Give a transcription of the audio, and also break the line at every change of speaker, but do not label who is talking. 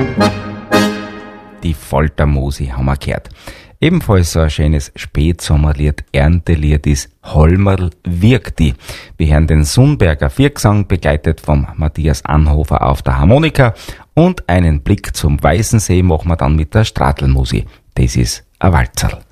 Die Foltermusi haben wir gehört. Ebenfalls so ein schönes Spätsommerlied, Erntelied ist Holmerl wirkt die. Wir hören den Sundberger Viergesang, begleitet vom Matthias Anhofer auf der Harmonika, und einen Blick zum Weißensee machen wir dann mit der Stradlmusi. Das ist ein Walzerl.